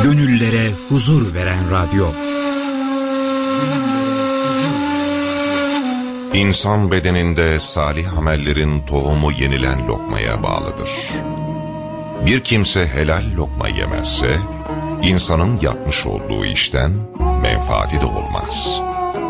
gönüllere huzur veren radyo. İnsan bedeninde salih amellerin tohumu yenilen lokmaya bağlıdır. Bir kimse helal lokma yemezse, insanın yapmış olduğu işten menfaati de olmaz.